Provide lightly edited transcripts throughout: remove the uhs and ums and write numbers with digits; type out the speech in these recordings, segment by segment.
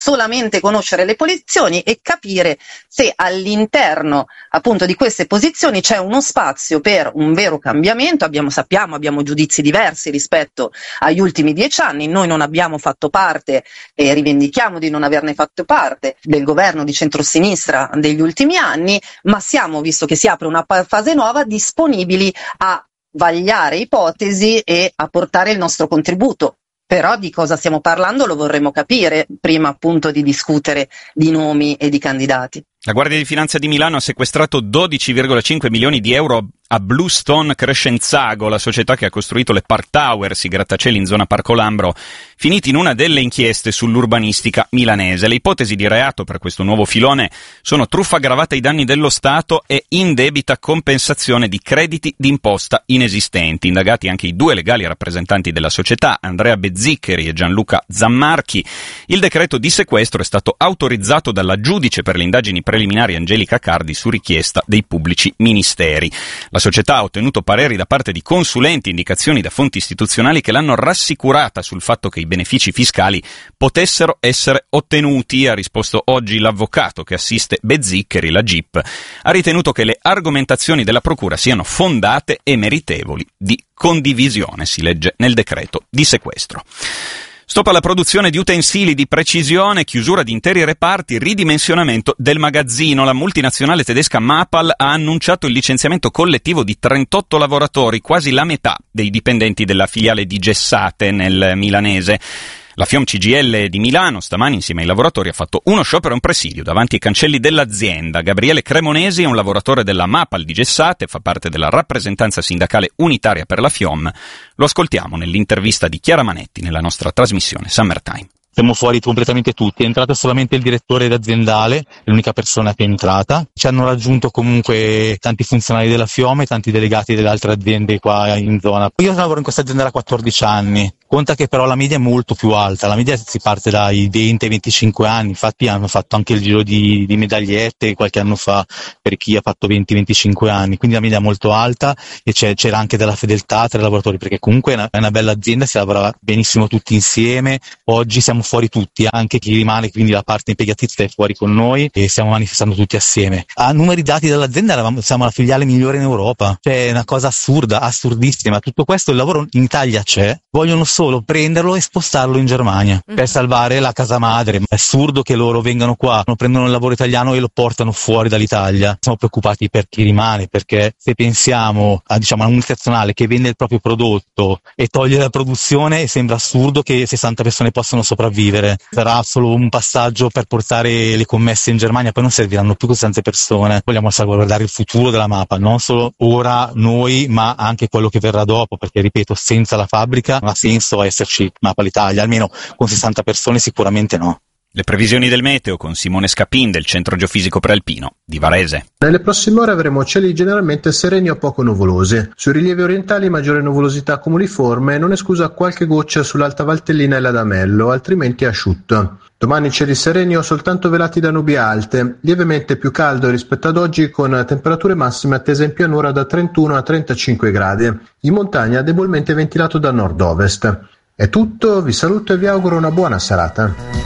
solamente conoscere le posizioni e capire se all'interno appunto di queste posizioni c'è uno spazio per un vero cambiamento. Abbiamo giudizi diversi rispetto agli ultimi 10 anni, noi non abbiamo fatto parte e rivendichiamo di non averne fatto parte del governo di centrosinistra degli ultimi anni, ma siamo, visto che si apre una fase nuova, disponibili a vagliare ipotesi e a portare il nostro contributo. Però di cosa stiamo parlando lo vorremmo capire prima appunto di discutere di nomi e di candidati. La Guardia di Finanza di Milano ha sequestrato 12,5 milioni di euro a Bluestone Crescenzago, la società che ha costruito le Park Towers, i grattacieli in zona Parco Lambro, finiti in una delle inchieste sull'urbanistica milanese. Le ipotesi di reato per questo nuovo filone sono truffa aggravata ai danni dello Stato e indebita compensazione di crediti d'imposta inesistenti. Indagati anche i 2 legali rappresentanti della società, Andrea Bezziccheri e Gianluca Zammarchi. Il decreto di sequestro è stato autorizzato dalla giudice per le indagini preliminari Angelica Cardi su richiesta dei pubblici ministeri. La società ha ottenuto pareri da parte di consulenti e indicazioni da fonti istituzionali che l'hanno rassicurata sul fatto che i benefici fiscali potessero essere ottenuti. Ha risposto oggi l'avvocato che assiste Bezziccheri, la GIP. Ha ritenuto che le argomentazioni della procura siano fondate e meritevoli di condivisione, si legge nel decreto di sequestro. Stop alla produzione di utensili di precisione, chiusura di interi reparti, ridimensionamento del magazzino. La multinazionale tedesca Mapal ha annunciato il licenziamento collettivo di 38 lavoratori, quasi la metà dei dipendenti della filiale di Gessate nel milanese. La FIOM CGIL di Milano stamani insieme ai lavoratori ha fatto uno sciopero e un presidio davanti ai cancelli dell'azienda. Gabriele Cremonesi è un lavoratore della Mapal di Gessate, fa parte della rappresentanza sindacale unitaria per la FIOM. Lo ascoltiamo nell'intervista di Chiara Manetti nella nostra trasmissione Summertime. Siamo fuori completamente tutti, è entrato solamente il direttore aziendale, l'unica persona che è entrata. Ci hanno raggiunto comunque tanti funzionari della FIOM e tanti delegati delle altre aziende qua in zona. Io lavoro in questa azienda da 14 anni, conta che però la media è molto più alta, la media si parte dai 20 ai 25 anni, infatti hanno fatto anche il giro di medagliette qualche anno fa per chi ha fatto 20-25 anni, quindi la media è molto alta e c'era anche della fedeltà tra i lavoratori, perché comunque è una bella azienda, si lavora benissimo tutti insieme. Oggi siamo fuori tutti, anche chi rimane, quindi la parte impiegatista è fuori con noi e stiamo manifestando tutti assieme. A numeri dati dall'azienda siamo la filiale migliore in Europa, cioè è una cosa assurda, assurdissima. Tutto questo, il lavoro in Italia c'è, vogliono solo prenderlo e spostarlo in Germania per salvare la casa madre. È assurdo che loro vengano qua, prendono il lavoro italiano e lo portano fuori dall'Italia. Siamo preoccupati per chi rimane, perché se pensiamo a una multinazionale che vende il proprio prodotto e toglie la produzione, sembra assurdo che 60 persone possano sopravvivere. Sarà solo un passaggio per portare le commesse in Germania, poi non serviranno più così tante persone. Vogliamo salvaguardare il futuro della Mapal, non solo ora noi, ma anche quello che verrà dopo, perché ripeto, senza la fabbrica non ha senso esserci Mapal Italia, almeno con 60 persone sicuramente no. Le previsioni del meteo con Simone Scapin del Centro Geofisico Prealpino di Varese. Nelle prossime ore avremo cieli generalmente sereni o poco nuvolosi. Sui rilievi orientali maggiore nuvolosità cumuliforme, non esclusa qualche goccia sull'Alta Valtellina e l'Adamello, altrimenti asciutto. Domani cieli sereni o soltanto velati da nubi alte, lievemente più caldo rispetto ad oggi con temperature massime attese in pianura da 31 a 35 gradi, in montagna debolmente ventilato da nord-ovest. È tutto, vi saluto e vi auguro una buona serata.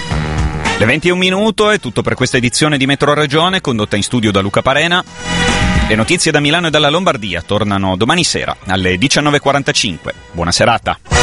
Le 21 è tutto per questa edizione di Metro Regione, condotta in studio da Luca Parena. Le notizie da Milano e dalla Lombardia tornano domani sera alle 19:45. Buona serata.